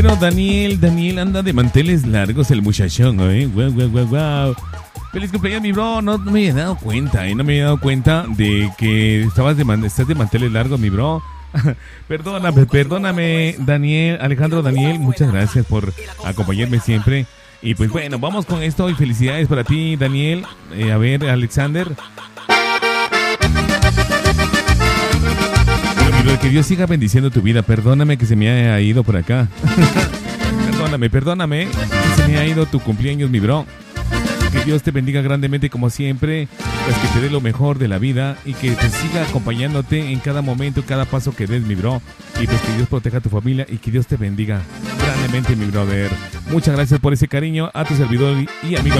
Bueno, Daniel anda de manteles largos el muchachón, Wow. Feliz cumpleaños, mi bro. No me había dado cuenta, no me había dado cuenta de que estás de manteles largos, mi bro. Perdóname, Alejandro Daniel, muchas gracias por acompañarme siempre. Y pues bueno, vamos con esto y felicidades para ti, Daniel. A ver, Alexander. Pero que Dios siga bendiciendo tu vida. Perdóname que se me haya ido por acá. Perdóname. Que se me ha ido tu cumpleaños, mi bro. Que Dios te bendiga grandemente como siempre. Pues que te dé lo mejor de la vida y que te siga acompañándote en cada momento, cada paso que des, mi bro. Y pues que Dios proteja a tu familia y que Dios te bendiga grandemente, mi brother. Muchas gracias por ese cariño a tu servidor y amigo